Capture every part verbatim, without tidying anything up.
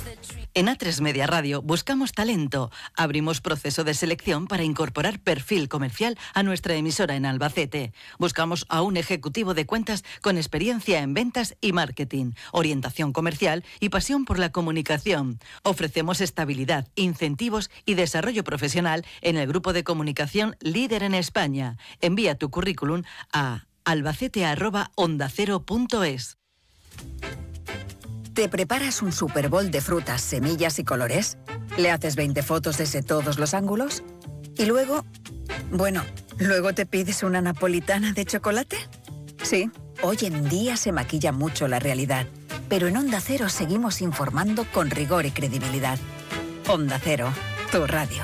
En A tres Media Radio buscamos talento. Abrimos proceso de selección para incorporar perfil comercial a nuestra emisora en Albacete. Buscamos a un ejecutivo de cuentas con experiencia en ventas y marketing, orientación comercial y pasión por la comunicación. Ofrecemos estabilidad, incentivos y desarrollo profesional en el grupo de comunicación líder en España. Envía tu currículum a albacete arroba onda cero punto es. ¿Te preparas un Super Bowl de frutas, semillas y colores? ¿Le haces veinte fotos desde todos los ángulos? ¿Y luego? Bueno, ¿luego te pides una napolitana de chocolate? Sí, hoy en día se maquilla mucho la realidad, pero en Onda Cero seguimos informando con rigor y credibilidad. Onda Cero, tu radio.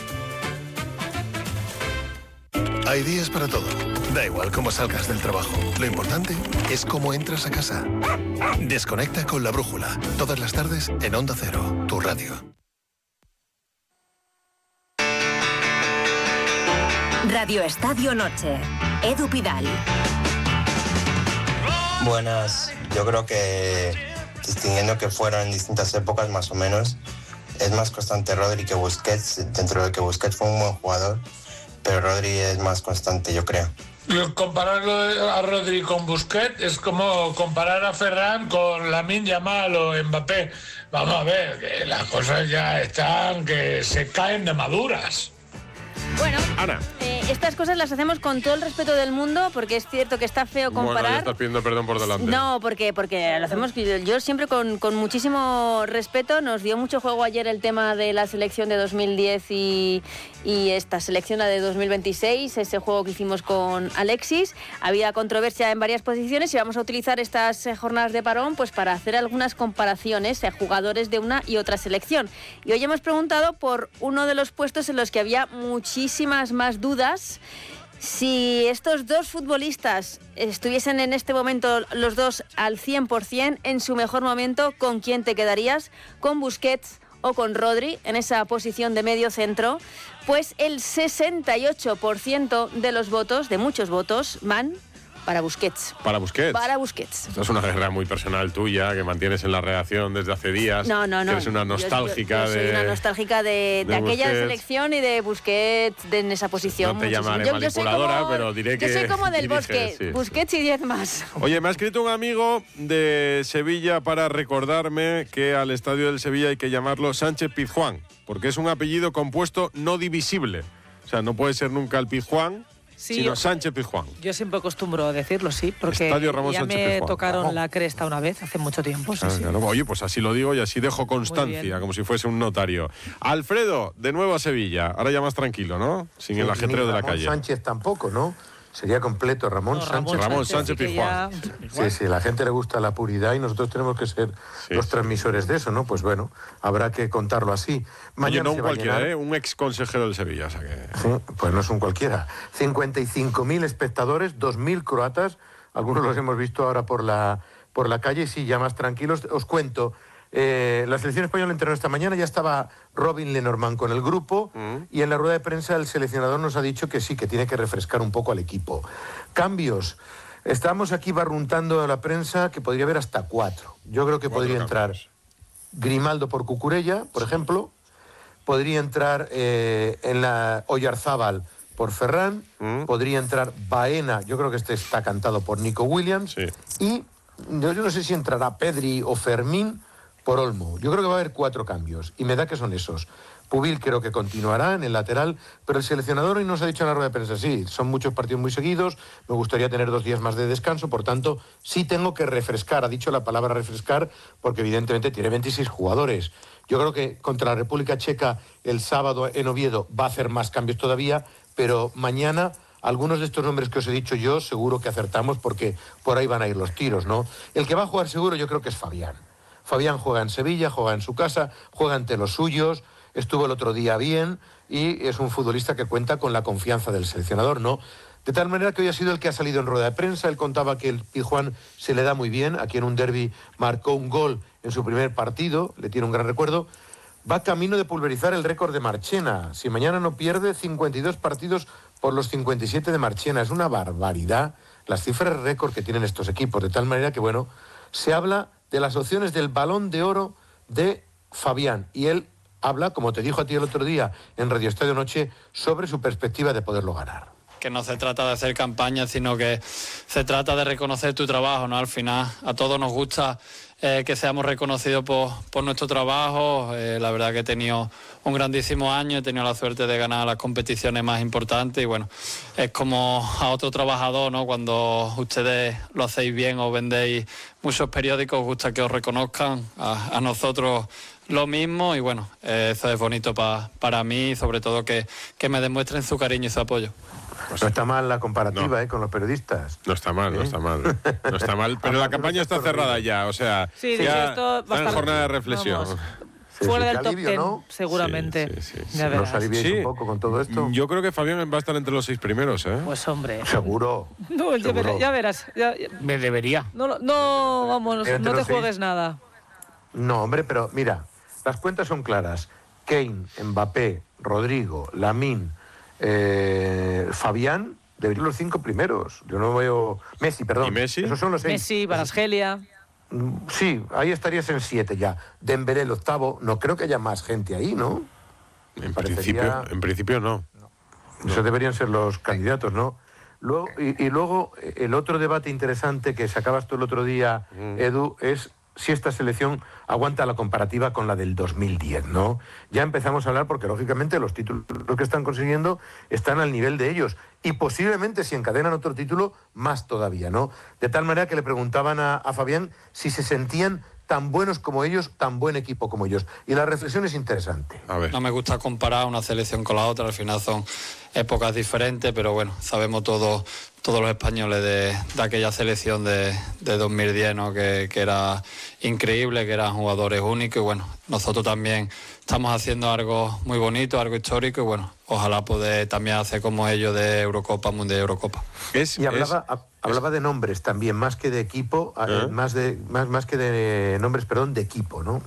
Hay días para todo. Da igual cómo salgas del trabajo. Lo importante es cómo entras a casa. Desconecta con La Brújula. Todas las tardes en Onda Cero, tu radio. Radio Estadio Noche. Edu Pidal. Buenas. Yo creo que, distinguiendo que fueron en distintas épocas más o menos, es más constante Rodri que Busquets, dentro de que Busquets fue un buen jugador, pero Rodri es más constante, yo creo. Compararlo a Rodri con Busquets es como comparar a Ferran con Lamine Yamal o Mbappé. Vamos a ver, que las cosas ya están, que se caen de maduras. Bueno, Ana. Eh, estas cosas las hacemos con todo el respeto del mundo, porque es cierto que está feo comparar. Bueno, ya estás pidiendo perdón por delante. No, porque, porque lo hacemos yo siempre con, con muchísimo respeto. Nos dio mucho juego ayer el tema de la selección de dos mil diez y, y esta selección, la de dos mil veintiséis, ese juego que hicimos con Alexis. Había controversia en varias posiciones y vamos a utilizar estas eh, jornadas de parón pues para hacer algunas comparaciones a eh, jugadores de una y otra selección. Y hoy hemos preguntado por uno de los puestos en los que había muchísimas más dudas. Si estos dos futbolistas estuviesen en este momento los dos al cien por ciento, en su mejor momento, ¿con quién te quedarías? ¿Con Busquets o con Rodri en esa posición de medio centro? Pues el sesenta y ocho por ciento de los votos, de muchos votos, van para Busquets. ¿Para Busquets? Para Busquets. Esta es una guerra muy personal tuya, que mantienes en la redacción desde hace días. No, no, no. Que eres una nostálgica yo, yo, yo de... soy una nostálgica de, de, de aquella Busquets. Selección y de Busquets de, en esa posición. No te muchísimo. llamaré yo, manipuladora, yo como, pero diré que... Yo soy como del diriges, Bosque, sí. Busquets y diez más. Oye, me ha escrito un amigo de Sevilla para recordarme que al estadio del Sevilla hay que llamarlo Sánchez Pizjuán, porque es un apellido compuesto no divisible. O sea, no puede ser nunca el Pizjuán, Sí, sino yo, Sánchez Pizjuán. Yo siempre acostumbro a decirlo, sí, porque Estadio Ramón ya Sánchez me Pizjuán. tocaron Ramón. la cresta una vez, hace mucho tiempo. Sí, Ah, sí. claro. Oye, pues así lo digo y así dejo constancia, como si fuese un notario. Alfredo, de nuevo a Sevilla. Ahora ya más tranquilo, ¿no? Sin Sí, el ajetreo de la Ramón calle. Sánchez tampoco, ¿no? Sería completo Ramón No, Sánchez. Ramón Sánchez sí que Pizjuán. ya- Sí, sí, a la gente le gusta la puridad y nosotros tenemos que ser Sí, los sí. transmisores de eso, ¿no? Pues bueno, habrá que contarlo así. Oye, Mañana no se un va a cualquiera, llenar. ¿eh? Un ex consejero del Sevilla. O sea que... Sí, pues no es un cualquiera. cincuenta y cinco mil espectadores, dos mil croatas, algunos los hemos visto ahora por la, por la calle, sí, ya más tranquilos. Os cuento, eh, la selección española entrenó esta mañana, ya estaba Robin Lenormand con el grupo Mm. y en la rueda de prensa el seleccionador nos ha dicho que sí, que tiene que refrescar un poco al equipo. Cambios. Estamos aquí barruntando a la prensa que podría haber hasta cuatro. Yo creo que Cuatro podría entrar cambios. Grimaldo por Cucurella, por ejemplo. Podría entrar eh, en la Oyarzábal por Ferran. Mm. Podría entrar Baena, yo creo que este está cantado por Nico Williams. Sí. Y yo, yo no sé si entrará Pedri o Fermín por Olmo. Yo creo que va a haber cuatro cambios y me da que son esos. Pubil creo que continuará en el lateral, pero el seleccionador hoy nos ha dicho en la rueda de prensa, sí, son muchos partidos muy seguidos, me gustaría tener dos días más de descanso, por tanto, sí tengo que refrescar, ha dicho la palabra refrescar, porque evidentemente tiene veintiséis jugadores. Yo creo que contra la República Checa el sábado en Oviedo va a hacer más cambios todavía, pero mañana algunos de estos nombres que os he dicho yo seguro que acertamos porque por ahí van a ir los tiros, ¿no? El que va a jugar seguro yo creo que es Fabián. Fabián juega en Sevilla, juega en su casa, juega ante los suyos, estuvo el otro día bien y es un futbolista que cuenta con la confianza del seleccionador, ¿no? De tal manera que hoy ha sido el que ha salido en rueda de prensa. Él contaba que el Pizjuán se le da muy bien. Aquí en un derbi marcó un gol en su primer partido, le tiene un gran recuerdo. Va camino de pulverizar el récord de Marchena. Si mañana no pierde, cincuenta y dos partidos por los cincuenta y siete de Marchena. Es una barbaridad las cifras récord que tienen estos equipos. De tal manera que, bueno, se habla de las opciones del Balón de Oro de Fabián, y él habla, como te dijo a ti el otro día en Radio Estadio Noche, sobre su perspectiva de poderlo ganar. Que no se trata de hacer campaña, sino que se trata de reconocer tu trabajo, ¿no? Al final a todos nos gusta eh, que seamos reconocidos por, por nuestro trabajo. Eh, la verdad que he tenido un grandísimo año, he tenido la suerte de ganar las competiciones más importantes y bueno, es como a otro trabajador, ¿no? Cuando ustedes lo hacéis bien o vendéis muchos periódicos, os gusta que os reconozcan, a, a nosotros lo mismo y bueno, eh, eso es bonito pa, para mí y sobre todo que, que me demuestren su cariño y su apoyo. No está mal la comparativa, No. ¿eh? Con los periodistas. No está mal, ¿Eh? no está mal. No está mal, pero la campaña está cerrada ya, o sea, Sí, de hecho, ya esto va a está en estar- jornada de reflexión. vamos, Sí, Fuera sí, del qué top alivio, ten, ¿no? seguramente. Sí, sí, sí, Ya sí. verás. ¿Nos aliviáis Sí. un poco con todo esto? Yo creo que Fabián va a estar entre los seis primeros, ¿eh? Pues hombre. Seguro. No, ya, Seguro. verás, ya verás. ya- ya- Me debería. no, no, no, vamos, Entre no te los seis. juegues nada. No, hombre, pero mira, las cuentas son claras. Kane, Mbappé, Rodrigo, Lamine, eh, Fabián, deberían los cinco primeros. Yo no veo... Messi, perdón. ¿Y Messi? Esos son los seis. Messi, Barasgelia. Mm, Sí, ahí estarías en siete ya. Dembélé el octavo. No creo que haya más gente ahí, ¿no? Me En parecería- principio, en principio no. Esos deberían ser los candidatos, ¿no? Luego, y, y luego, eh, el otro debate interesante que sacabas tú el otro día, Edu, es si esta selección aguanta la comparativa con la del dos mil diez, ¿no? Ya empezamos a hablar porque, lógicamente, los títulos que están consiguiendo están al nivel de ellos. Y posiblemente, si encadenan otro título, más todavía, ¿no? De tal manera que le preguntaban a, a Fabián si se sentían tan buenos como ellos, tan buen equipo como ellos. Y la reflexión es interesante. A ver. No me gusta comparar una selección con la otra, al final son épocas diferentes, pero bueno, sabemos todos todos los españoles de, de aquella selección de, de dos mil diez, ¿no? que, que era increíble, que eran jugadores únicos y bueno, nosotros también estamos haciendo algo muy bonito, algo histórico y bueno, ojalá poder también hacer como ellos de Eurocopa, Mundial Eurocopa. Es, Y hablaba, es- ha- hablaba de nombres también, más que de equipo, a- ¿Eh? más, de, más, más que de nombres, perdón, de equipo, ¿no?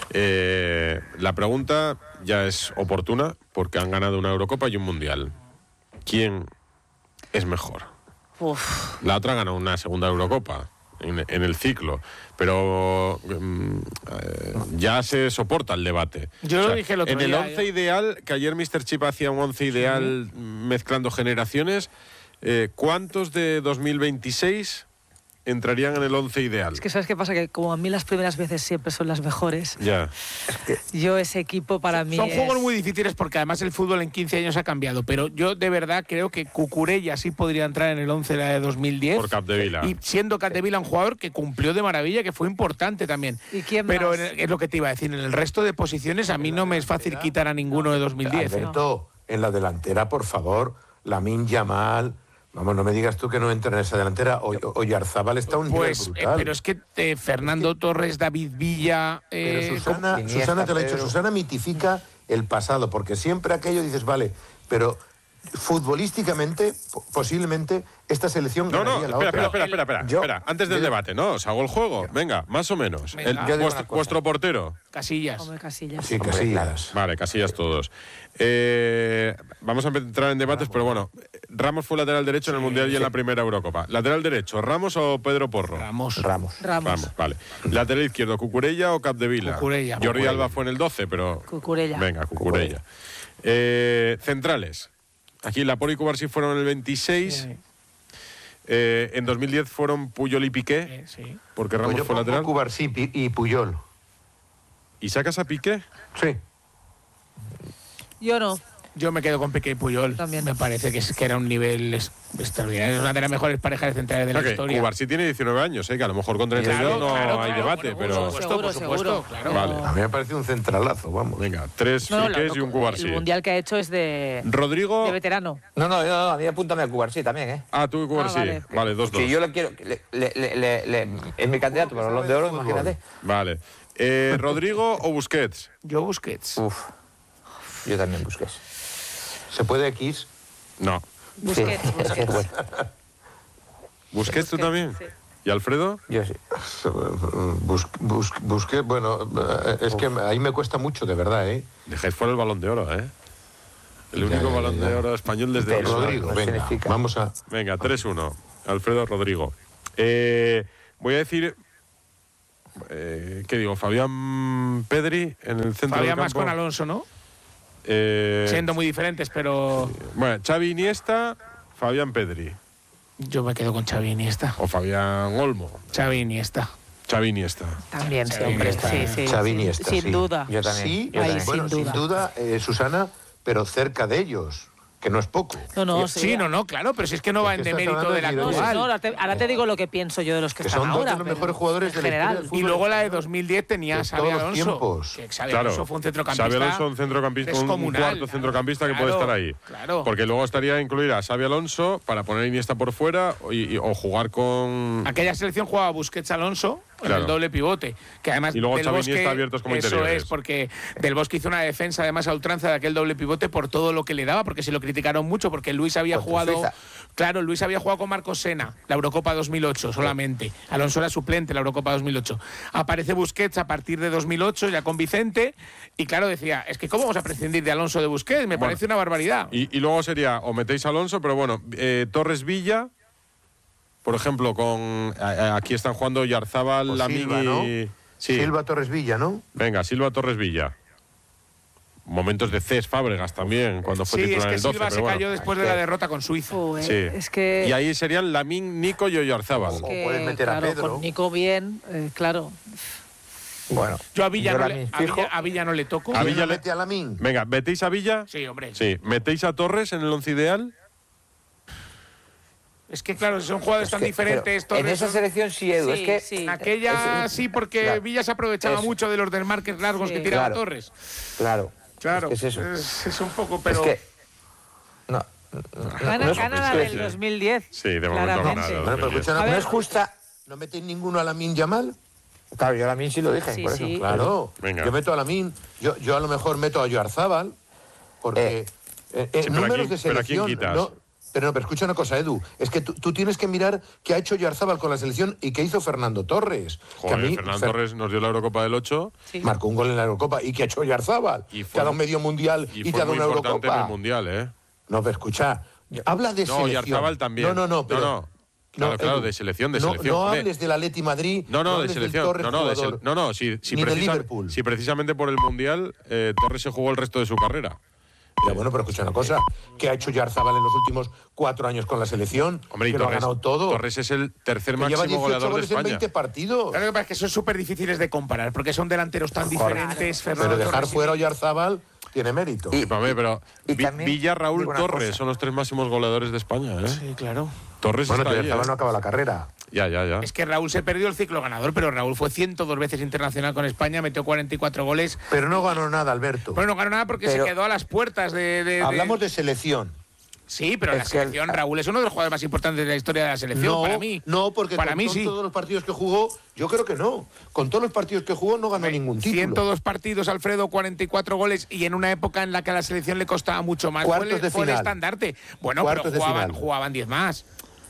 eh, la pregunta ya es oportuna porque han ganado una Eurocopa y un Mundial. ¿Quién es mejor? Uf. La otra ganó una segunda Eurocopa en, en el ciclo, pero mm, eh, ya se soporta el debate. Yo lo dije el otro en el día, once ¿eh? ideal, que ayer míster Chip hacía un once ideal mezclando generaciones, eh, ¿cuántos de dos mil veintiséis entrarían en el once ideal? Es que ¿sabes qué pasa? Que como a mí las primeras veces siempre son las mejores, Ya. yo ese equipo para mí Son es... juegos muy difíciles porque además el fútbol en quince años ha cambiado, pero yo de verdad creo que Cucurella sí podría entrar en el once de la de dos mil diez. Por Capdevila. Y siendo Capdevila un jugador que cumplió de maravilla, que fue importante también. ¿Y quién Pero más? en el- es lo que te iba a decir, en el resto de posiciones a mí no me es fácil quitar a ninguno de dos mil diez. ¿eh? Alberto, en la delantera, por favor, Lamine Yamal. Vamos, no me digas tú que no entra en esa delantera. O, o- Oyarzábal está a un Pues, nivel eh, brutal. pero es que eh, Fernando Torres, David Villa... eh, Pero Susana, con- Susana te lo ha dicho, Pedro. Susana mitifica el pasado, porque siempre aquello dices, vale, pero futbolísticamente, po- posiblemente, esta selección No, no, ganaría la espera, otra. espera, espera, espera, espera, Yo- espera. Antes del yo- debate, ¿no? Os hago el juego. Venga, más o menos. Venga. El- Yo digo vuestro, una cosa. vuestro portero. Casillas. Hombre, Casillas. Sí, Casillas. Vale, Casillas todos. Eh, vamos a entrar en debates, pero bueno, Ramos fue lateral derecho en el Mundial y en la primera Eurocopa. ¿Lateral derecho, Ramos o Pedro Porro? Ramos. Ramos. Ramos. Ramos, vale. ¿Lateral izquierdo, Cucurella o Capdevila? Cucurella. Jordi Cucurella. Alba fue en el doce, pero... Cucurella. Venga, Cucurella. Eh, centrales. Aquí Laporte y Cubarsí fueron en el veintiséis. Sí. Eh, en dos mil diez fueron Puyol y Piqué, Eh, sí. porque Pues Ramos yo fue pongo lateral. Cubarsí Pi- y Puyol. ¿Y sacas a Piqué? Sí. Yo no. Yo me quedo con Piqué y Puyol. También. Me parece que, es, que era un nivel es- extraordinario. Es una de las mejores parejas de centrales de la Ok, historia. Cubarsí tiene diecinueve años, ¿eh? Que a lo mejor con treinta y dos Claro, no claro, hay claro, debate, bueno, pero... por supuesto, Seguro, por supuesto, seguro. claro. Vale. A mí me parece un centralazo, vamos. Venga, tres No, no, Piqués la- y un Cubarsí. El mundial que ha hecho es de, Rodrigo... de veterano. No, no, no, a mí apúntame a Cubarsí también, ¿eh? Ah, tú y Cubarsí. Ah, vale. vale. dos, dos. Que yo le quiero. Le, le, le, le- le- es mi candidato para los de oro, imagínate. Vale. Eh, ¿Rodrigo o Busquets? Yo Busquets. Uf. Yo también busqué. ¿Se puede X? No. Busquets, Sí, es que, Busquets. bueno, ¿Busquets tú también? Sí. ¿Y Alfredo? Yo sí. Bus, bus, busqué, bueno, eh, es que ahí me cuesta mucho, de verdad, ¿eh? Dejáis fuera el Balón de Oro, ¿eh? El Ya, único ya, Balón ya. de Oro español desde... Pero los- Rodrigo, no venga, significa. vamos a... Venga, tres uno. Alfredo Rodrigo. Eh, voy a decir Eh, ¿Qué digo? Fabián Pedri en el centro Fabián del más campo. con Alonso, ¿no? Eh, Siendo muy diferentes, pero... Bueno, Xavi Iniesta, Fabián Pedri. Yo me quedo con Xavi Iniesta. O Fabián Olmo. Xavi Iniesta. Xavi Iniesta. También, sí, Xavi hombre. Iniesta. Sí, sí, Xavi sí, Iniesta, sin sí. duda. Yo también. Sí, yo Ahí, también. bueno, sin sin duda. duda, eh, Susana, pero cerca de ellos, que no es poco. No, no, Sí, sí. no, no, claro, pero si es que no va Es en que estás demérito hablando del de No, sí, actual. no, ahora, te, ahora te digo lo que pienso yo de los que, Que están son dos ahora. de los pero mejores jugadores en de la historia general. del fútbol. Y luego la de dos mil diez tenía a De Xavi todos los Alonso. tiempos. Que Xavi Claro. Alonso fue un centrocampista. Xavi Alonso, un centrocampista, un, un descomunal. cuarto centrocampista que Claro, puede estar ahí. Claro. Porque luego estaría incluir a Xavi Alonso para poner a Iniesta por fuera y, y- o jugar con... Aquella selección jugaba Busquets Alonso en Claro. el doble pivote. Que además Y luego Del Xavi Bosque, Iniesta abiertos como eso interiores. es, porque Del Bosque hizo una defensa además a ultranza de aquel doble pivote por todo lo que le daba, porque se lo criticaron mucho, porque Luis había Contra jugado. Suiza. Claro, Luis había jugado con Marcos Sena, la Eurocopa dos mil ocho solamente. Alonso era suplente en la Eurocopa dos mil ocho. Aparece Busquets a partir de dos mil ocho, ya con Vicente, y claro, decía, es que ¿cómo vamos a prescindir de Alonso de Busquets? Me Bueno, parece una barbaridad. Y, y luego sería, o metéis a Alonso, pero bueno, eh, Torres Villa, por ejemplo, con... a- a- aquí están jugando Yarzábal, O Lamine Silva, ¿no? y... Sí. Silva Torres Villa, ¿no? Venga, Silva Torres Villa. Momentos de Cés Fábregas también, cuando fue Sí, es titular en que el doce. Silva pero se bueno. cayó después de la derrota con Suiza. Joder, Sí. Es que, Y ahí serían Lamine, Nico y Oyarzábal. que, puedes meter a claro, Pedro. con Nico bien, eh, claro. Bueno, Yo a Villa, yo no la le, a, fijo. Villa, a Villa no le toco. A ¿Quién Villa no le- mete a Lamine? Venga, ¿metéis a Villa? Sí, hombre. Sí. ¿Metéis a Torres en el once ideal? Es que claro, son jugadores Es tan que- diferentes. pero en Torres, esa selección sí, Edu, Sí, es que sí. en aquella Es- sí, porque claro. Villa se aprovechaba Eso. mucho de los desmarques largos Sí. que tiraba Claro. Torres. claro, Claro, es que es eso. Es, es un poco, pero. Es que no, Gana, no es- gana la sí, del sí. dos mil diez. Sí, de momento claramente. gana la Bueno, pero escucha una A no ver, es justa. ¿No metéis ninguno a Lamine Yamal? Claro, yo también sí lo dije, Sí, por eso. sí. Claro. Venga. Yo meto a Lamine. Yo, yo a lo mejor meto a Oyarzábal, porque Eh. eh, eh, Sí, pero ¿a números quién- de pero ¿a quién selección. quitas? No, pero no, pero escucha una cosa, Edu. Es que tú, tú tienes que mirar qué ha hecho Oyarzábal con la selección y qué hizo Fernando Torres. que a Joder, mí, Fernando Fer- Torres nos dio la Eurocopa del ocho sí. marcó un gol en la Eurocopa. ¿Y qué ha hecho Oyarzábal? Y fue- Te ha dado medio mundial y, y te fue ha dado muy una importante en el Eurocopa. Mundial, ¿eh? No, pero escucha. Habla de No, selección. Oyarzábal también. No, no, no. Pero, No, no. Claro, claro, Edu, de selección, de no- selección. No, Hombre. hables del Atleti Madrid. No, no, de hables del selección. Torres No, no, de jugador, sele- no, no, si, si, ni del precisa- Liverpool. si precisamente por el Mundial eh, Torres se jugó el resto de su carrera. Ya, bueno, pero escucha una cosa. ¿Qué ha hecho Oyarzábal en los últimos cuatro años con la selección? Hombre, y que lo ha Torres, ganado todo. Torres es el tercer que lleva máximo dieciocho goleador de goles en España. veinte partidos. Claro, lo que pasa es que son súper difíciles de comparar, porque son delanteros tan diferentes. Fernando Pero dejar Torres y- fuera a Oyarzábal tiene mérito. Sí, para mí, pero y Vi- también Villa, Raúl, digo una Torres cosa. son los tres máximos goleadores de España, ¿eh? Sí, claro. Torres Bueno, está pero ahí, Oyarzábal ¿eh? no acaba la carrera. Ya, ya, ya. Es que Raúl se perdió el ciclo ganador, pero Raúl fue ciento dos veces internacional con España, metió cuarenta y cuatro goles. Pero no ganó nada, Alberto. Pero no ganó nada porque Pero- se quedó a las puertas de. de- de- Hablamos de selección. Sí, pero en la Es que el- selección Raúl es uno de los jugadores más importantes de la historia de la selección, No, para mí. no, porque para con mí con sí. todos los partidos que jugó, yo creo que no. Con todos los partidos que jugó no ganó ningún título. ciento dos partidos, Alfredo, cuarenta y cuatro goles y en una época en la que a la selección le costaba mucho más. Cuartos fue, el- de fue el final. estandarte. Bueno, Cuartos pero de jugaban, final. jugaban diez más.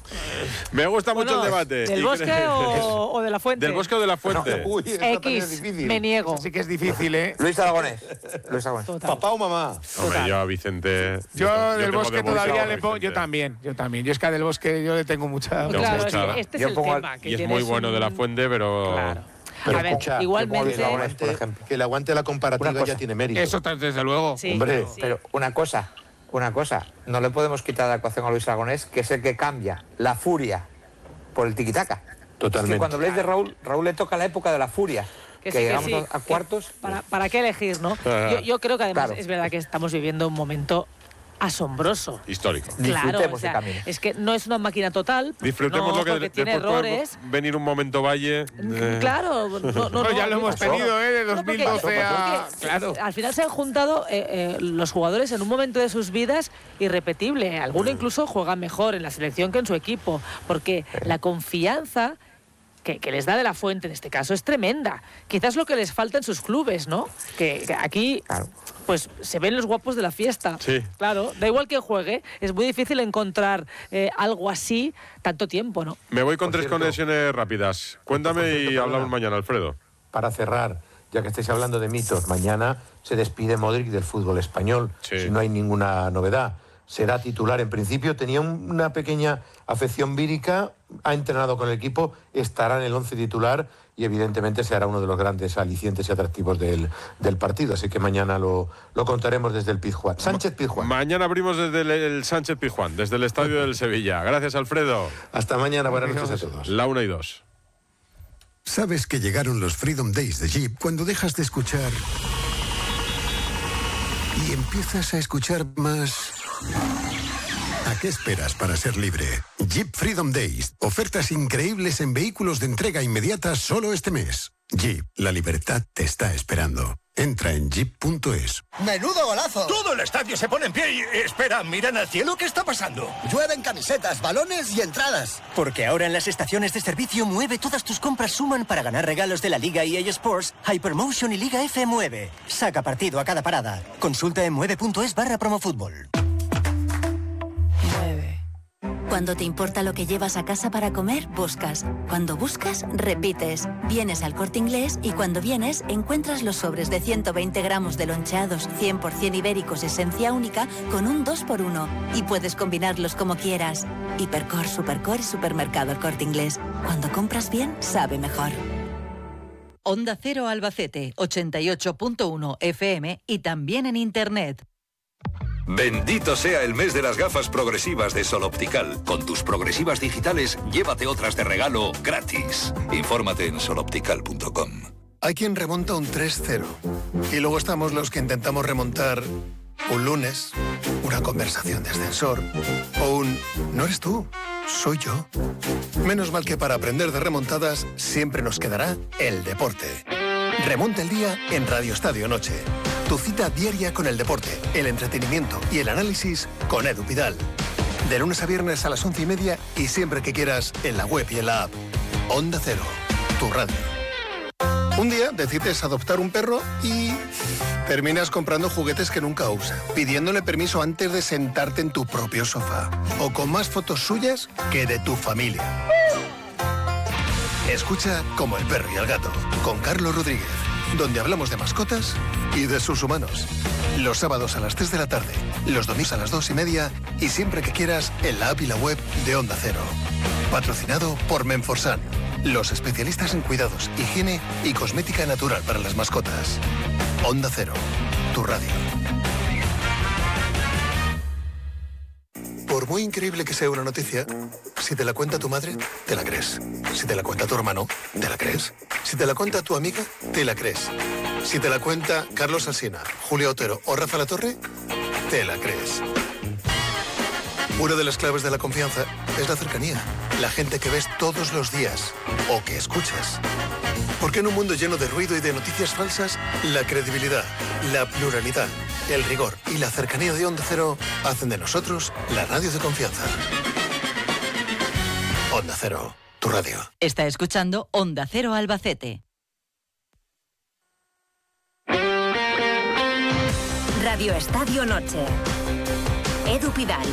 Me gusta mucho Bueno, el debate. ¿Del Y Bosque creo- o, o de la Fuente? Del Bosque o de la Fuente. Uy, esta también es X, difícil. me niego. Así que es difícil, ¿eh? Luis Aragonés. Luis Aragonés. Total. ¿Papá o mamá? Hombre, yo a Vicente. Yo, del tengo Bosque de mucho todavía a le pongo. Yo Vicente. también, yo también. Yo es que a del Bosque yo le tengo mucha. Yo Claro, es mucha- que este es yo el pongo al- tema. Que Y es tienes muy bueno un- de la Fuente, pero. Claro. Pero a ver, escucha, yo igualmente. pongo Luis Aragonés, Que por le ejemplo. que le aguante la comparativa Una cosa. ya tiene mérito. Eso desde luego. Sí, Hombre, sí. Pero una cosa, una cosa, no le podemos quitar la ecuación a Luis Aragonés, que es el que cambia la furia por el tiquitaca. Totalmente. Es que cuando habléis de Raúl, Raúl le toca la época de la furia. Que Que, sí, que llegamos sí, a, a que cuartos. ¿Para, ¿Para qué elegir, no? Ah. Yo, yo creo que además Claro. es verdad que estamos viviendo un momento asombroso. Histórico. Claro, Disfrutemos o sea, el camino. es que no es una máquina total. porque Disfrutemos no, lo que porque de- tiene después puede errores. venir un momento Valle. eh, Claro, no, no, no, No, ya lo no, hemos no, tenido, ¿eh? De no, dos mil porque- doce a. porque Claro. Al final se han juntado eh, eh, los jugadores en un momento de sus vidas irrepetible. Alguno incluso juega mejor en la selección que en su equipo, porque la confianza que, que les da de la Fuente en este caso es tremenda. Quizás lo que les falta en sus clubes, ¿no? Que, que aquí Claro. pues se ven los guapos de la fiesta. Sí. Claro, da igual que juegue, es muy difícil encontrar eh, algo así tanto tiempo, ¿no? Me voy con Por tres cierto- conexiones rápidas. Cuéntame Por cierto, y perdona. hablamos mañana, Alfredo. Para cerrar, ya que estáis hablando de mitos, mañana se despide Modric del fútbol español, Sí. si no hay ninguna novedad. será titular en principio. Tenía una pequeña afección vírica, ha entrenado con el equipo, estará en el once titular y evidentemente será uno de los grandes alicientes y atractivos del, del partido. Así que mañana lo, lo contaremos desde el Pizjuán. Sánchez Pizjuán. Mañana abrimos desde el, el Sánchez Pizjuán, desde el estadio del Sevilla. Gracias, Alfredo. Hasta mañana, buenas noches a todos. La una y dos. Sabes que llegaron los Freedom Days de Jeep cuando dejas de escuchar y empiezas a escuchar más. ¿A qué esperas para ser libre? Jeep Freedom Days. Ofertas increíbles en vehículos de entrega inmediata solo este mes. Jeep, la libertad te está esperando. Entra en jeep punto es. ¡Menudo golazo! Todo el estadio se pone en pie y... Espera, ¿miran al cielo? ¿Qué está pasando? Llueven camisetas, balones y entradas. Porque ahora en las estaciones de servicio Mueve todas tus compras suman para ganar regalos de la Liga E A Sports, Hypermotion y Liga F Mueve. Saca partido a cada parada. Consulta en mueve punto es barra promofútbol. Cuando te importa lo que llevas a casa para comer, buscas. Cuando buscas, repites. Vienes al Corte Inglés y cuando vienes, encuentras los sobres de ciento veinte gramos de loncheados cien por ciento ibéricos esencia única con un dos por uno. Y puedes combinarlos como quieras. Hipercor, Supercor y Supermercado El Corte Inglés. Cuando compras bien, sabe mejor. Onda Cero Albacete, ochenta y ocho punto uno F M y también en Internet. Bendito sea el mes de las gafas progresivas de Sol Optical. Con tus progresivas digitales, llévate otras de regalo gratis. Infórmate en sol optical punto com. Hay quien remonta un tres cero. Y luego estamos los que intentamos remontar un lunes, una conversación de ascensor o un «no eres tú, soy yo». Menos mal que para aprender de remontadas siempre nos quedará el deporte. Remonta el día en Radio Estadio Noche. Tu cita diaria con el deporte, el entretenimiento y el análisis con Edu Pidal. De lunes a viernes a las once y media y siempre que quieras en la web y en la app. Onda Cero, tu radio. Un día decides adoptar un perro y terminas comprando juguetes que nunca usa, pidiéndole permiso antes de sentarte en tu propio sofá o con más fotos suyas que de tu familia. Escucha Como el perro y el gato, con Carlos Rodríguez, donde hablamos de mascotas y de sus humanos. Los sábados a las tres de la tarde, los domingos a las dos y media y siempre que quieras en la app y la web de Onda Cero. Patrocinado por Menforsan, los especialistas en cuidados, higiene y cosmética natural para las mascotas. Onda Cero, tu radio. Por muy increíble que sea una noticia, si te la cuenta tu madre, te la crees. Si te la cuenta tu hermano, te la crees. Si te la cuenta tu amiga, te la crees. Si te la cuenta Carlos Alsina, Julio Otero o Rafa Latorre, te la crees. Una de las claves de la confianza es la cercanía. La gente que ves todos los días o que escuchas. Porque en un mundo lleno de ruido y de noticias falsas, la credibilidad, la pluralidad, el rigor y la cercanía de Onda Cero hacen de nosotros la radio de confianza. Onda Cero, tu radio. Está escuchando Onda Cero Albacete. Radio Estadio Noche. Edu Pidal.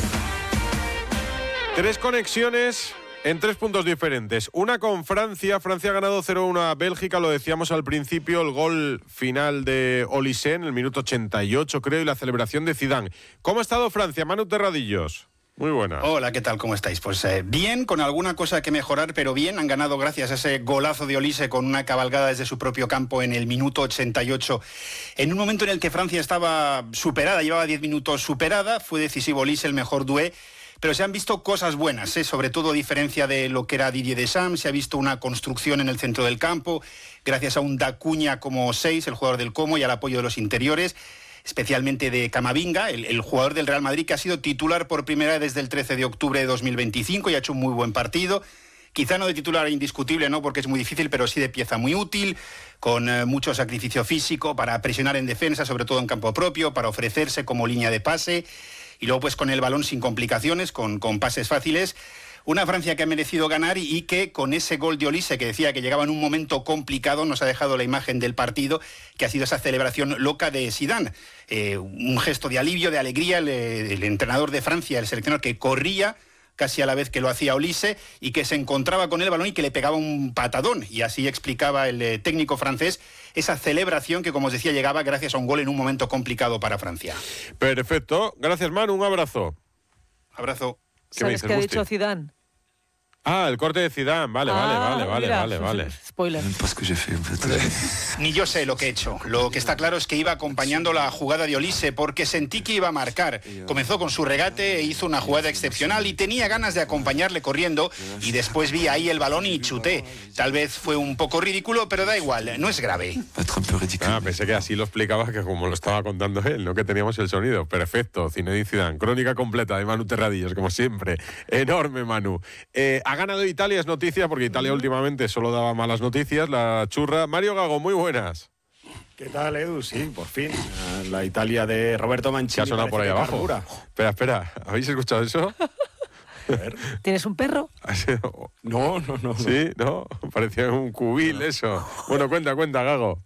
Tres conexiones en tres puntos diferentes. Una con Francia. Francia ha ganado cero uno a Bélgica, lo decíamos al principio, el gol final de Olise en el minuto ochenta y ocho, creo, y la celebración de Zidane. ¿Cómo ha estado Francia? Manu Terradillos. Muy buena. Hola, ¿qué tal? ¿Cómo estáis? Pues eh, bien, con alguna cosa que mejorar, pero bien. Han ganado gracias a ese golazo de Olise con una cabalgada desde su propio campo en el minuto ochenta y ocho. En un momento en el que Francia estaba superada, llevaba diez minutos superada, fue decisivo Olise, el mejor dué. Pero se han visto cosas buenas, ¿eh? Sobre todo a diferencia de lo que era Didier Deschamps. Se ha visto una construcción en el centro del campo, gracias a un Dacuña como seis, el jugador del Como, y al apoyo de los interiores, especialmente de Camavinga, el, el jugador del Real Madrid que ha sido titular por primera vez desde el trece de octubre de dos mil veinticinco y ha hecho un muy buen partido. Quizá no de titular indiscutible, no, porque es muy difícil, pero sí de pieza muy útil, con eh, mucho sacrificio físico para presionar en defensa, sobre todo en campo propio, para ofrecerse como línea de pase. Y luego pues con el balón sin complicaciones, con, con pases fáciles. Una Francia que ha merecido ganar y, y que con ese gol de Olise, que decía que llegaba en un momento complicado, nos ha dejado la imagen del partido, que ha sido esa celebración loca de Zidane. Eh, un gesto de alivio, de alegría, el, el entrenador de Francia, el seleccionador que corría casi a la vez que lo hacía Olise, y que se encontraba con el balón y que le pegaba un patadón. Y así explicaba el eh, técnico francés esa celebración que, como os decía, llegaba gracias a un gol en un momento complicado para Francia. Perfecto. Gracias, Manu. Un abrazo. Abrazo. ¿Qué me ¿Sabes dices, qué ha Gusti? dicho Zidane? Ah, el corte de Zidane. Vale, Ah, vale, vale, vale, mira, vale, vale. Spoiler. Ni yo sé lo que he hecho. Lo que está claro es que iba acompañando la jugada de Olise porque sentí que iba a marcar. Comenzó con su regate e hizo una jugada excepcional y tenía ganas de acompañarle corriendo, y después vi ahí el balón y chuté. Tal vez fue un poco ridículo, pero da igual, no es grave. Ah, pensé que así lo explicaba, que como lo estaba contando él, no que teníamos el sonido. Perfecto, Zinedine Zidane. Crónica completa de Manu Terradillos, como siempre. Enorme, Manu. Eh, ha ganado Italia, es noticia, porque Italia últimamente solo daba malas noticias, la churra. Mario Gago, muy buenas. ¿Qué tal, Edu? Sí, por fin. La Italia de Roberto Mancini. ¿Qué ha sonado por ahí abajo? Carbura. Espera, espera, ¿habéis escuchado eso? ¿Tienes un perro? No, no, no. Sí, ¿no? Parecía un cubil eso. Bueno, cuenta, cuenta, Gago.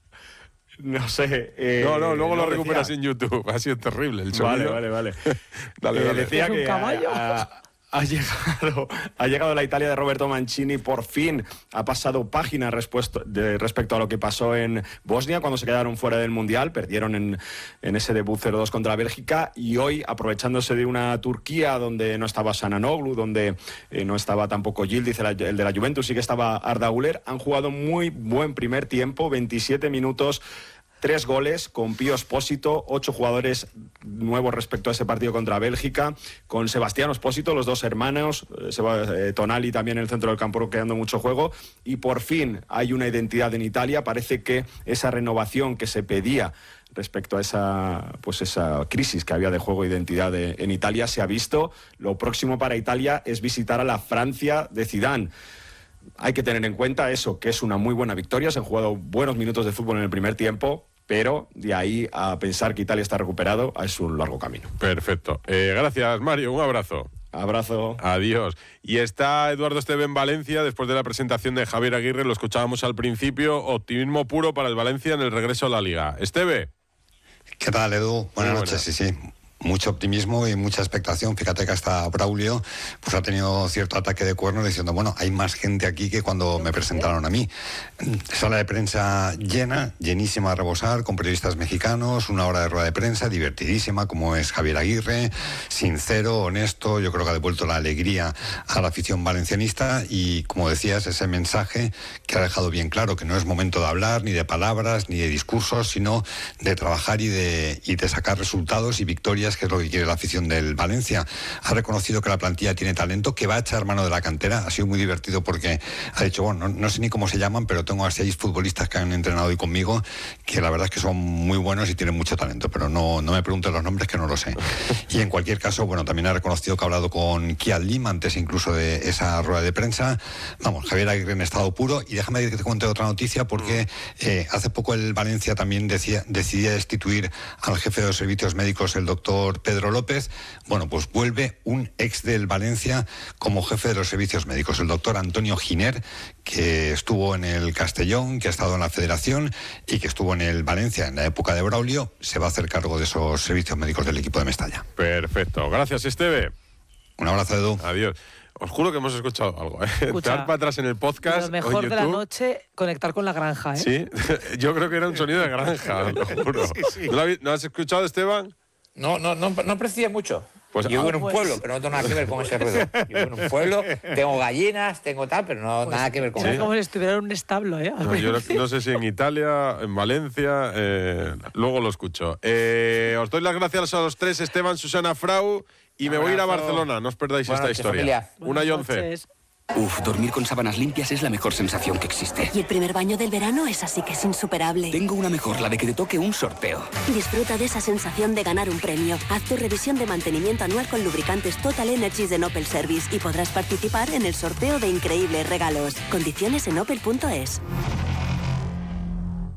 No sé. Eh, no, no, luego no, lo recuperas decía... en YouTube. Ha sido terrible el sonido. Vale, vale, vale. dale, eh, dale. Decía ¿Es un que caballo? A, a, ha llegado, ha llegado la Italia de Roberto Mancini, por fin ha pasado página respuesto, de, respecto a lo que pasó en Bosnia cuando se quedaron fuera del Mundial, perdieron en, en ese debut cero dos contra Bélgica, y hoy, aprovechándose de una Turquía donde no estaba Şananoglu, donde eh, no estaba tampoco Yildiz, el, el de la Juventus, sí que estaba Arda Güler, han jugado muy buen primer tiempo, veintisiete minutos. Tres goles con Pío Espósito, ocho jugadores nuevos respecto a ese partido contra Bélgica, con Sebastián Espósito, los dos hermanos, eh, Tonali también en el centro del campo creando mucho juego, y por fin hay una identidad en Italia. Parece que esa renovación que se pedía respecto a esa, pues esa crisis que había de juego e identidad de, en Italia se ha visto. Lo próximo para Italia es visitar a la Francia de Zidane. Hay que tener en cuenta eso, que es una muy buena victoria, se han jugado buenos minutos de fútbol en el primer tiempo, pero de ahí a pensar que Italia está recuperado es un largo camino. Perfecto. Eh, gracias, Mario. Un abrazo. Abrazo. Adiós. Y está Eduardo Esteve en Valencia, después de la presentación de Javier Aguirre, lo escuchábamos al principio, optimismo puro para el Valencia en el regreso a la Liga. Esteve. ¿Qué tal, Edu? Buenas Muy noches, buenas. sí, sí. Mucho optimismo y mucha expectación. Fíjate que hasta Braulio pues ha tenido cierto ataque de cuerno diciendo, bueno, hay más gente aquí que cuando me presentaron a mí. Sala de prensa llena, llenísima a rebosar, con periodistas mexicanos, una hora de rueda de prensa divertidísima, como es Javier Aguirre, sincero, honesto. Yo creo que ha devuelto la alegría a la afición valencianista y, como decías, ese mensaje que ha dejado bien claro que no es momento de hablar ni de palabras ni de discursos, sino de trabajar y de, y de sacar resultados y victorias, que es lo que quiere la afición del Valencia. Ha reconocido que la plantilla tiene talento, que va a echar mano de la cantera. Ha sido muy divertido porque ha dicho, bueno, no, no sé ni cómo se llaman, pero tengo a seis futbolistas que han entrenado hoy conmigo, que la verdad es que son muy buenos y tienen mucho talento, pero no, no me pregunten los nombres, que no lo sé. Y en cualquier caso, bueno, también ha reconocido que ha hablado con Kiad Lim antes incluso de esa rueda de prensa. Vamos, Javier Aguirre en estado puro. Y déjame que te cuente otra noticia, porque eh, hace poco el Valencia también decía, decidía destituir al jefe de los servicios médicos, el doctor Pedro López. Bueno, pues vuelve un ex del Valencia como jefe de los servicios médicos, el doctor Antonio Giner, que estuvo en el Castellón, que ha estado en la Federación y que estuvo en el Valencia en la época de Braulio. Se va a hacer cargo de esos servicios médicos del equipo de Mestalla. Perfecto. Gracias, Esteve. Un abrazo, Edu. Adiós. Os juro que hemos escuchado algo, ¿eh? Escucha, Dar para atrás en el podcast. Lo mejor o de la YouTube. noche, conectar con la granja, ¿eh? Sí, yo creo que era un sonido de granja, lo juro. Sí, sí. ¿No, lo habéis- ¿No has escuchado, Esteban? No, no, no, no aprecia mucho. Pues, yo vivo ah, en un pues. pueblo, pero no tengo nada que ver con ese ruido. Yo vivo en un pueblo, tengo gallinas, tengo tal, pero no Pues, nada que ver con era eso. como si estuviera en un establo, ¿eh? No, yo no, no sé si en Italia, en Valencia, eh, luego lo escucho. Eh, os doy las gracias a los tres, Esteban, Susana, Frau, y me voy a ir a Abrazo. Barcelona, no os perdáis Buenas esta noches, historia. familia. Una y once. Uf, dormir con sábanas limpias es la mejor sensación que existe. Y el primer baño del verano es así que es insuperable. Tengo una mejor, la de que te toque un sorteo. Disfruta de esa sensación de ganar un premio. Haz tu revisión de mantenimiento anual con lubricantes Total Energies de Opel Service y podrás participar en el sorteo de increíbles regalos. Condiciones en opel punto es.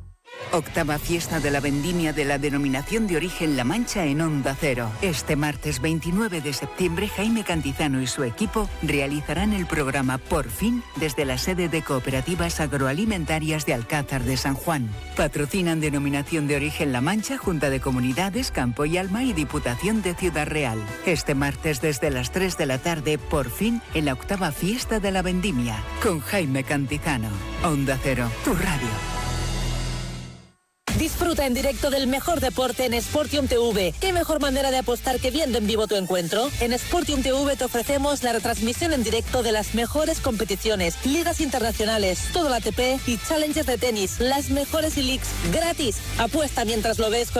Octava fiesta de la vendimia de la denominación de origen La Mancha en Onda Cero. Este martes veintinueve de septiembre, Jaime Cantizano y su equipo realizarán el programa Por Fin desde la sede de Cooperativas Agroalimentarias de Alcázar de San Juan. Patrocinan denominación de origen La Mancha, Junta de Comunidades, Campo y Alma y Diputación de Ciudad Real. Este martes desde las tres de la tarde, Por Fin, en la octava fiesta de la vendimia, con Jaime Cantizano. Onda Cero, tu radio. Disfruta en directo del mejor deporte en Sportium T V. ¿Qué mejor manera de apostar que viendo en vivo tu encuentro? En Sportium T V te ofrecemos la retransmisión en directo de las mejores competiciones, ligas internacionales, todo el A T P y Challengers de tenis, las mejores e-leagues gratis. Apuesta mientras lo ves con